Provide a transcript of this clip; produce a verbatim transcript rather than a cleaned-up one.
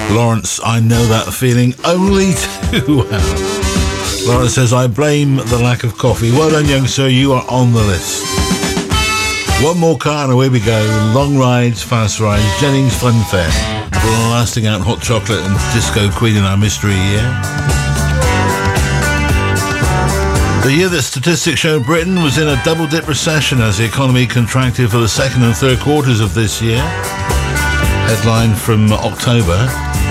Lawrence, I know that feeling only too well. Lawrence says, I blame the lack of coffee. Well done, young sir, you are on the list. One more car and away we go. Long rides, fast rides, Jennings Funfair. Blasting out hot chocolate and Disco Queen in our mystery year. The year that statistics show Britain was in a double-dip recession as the economy contracted for the second and third quarters of this year. Headline from October.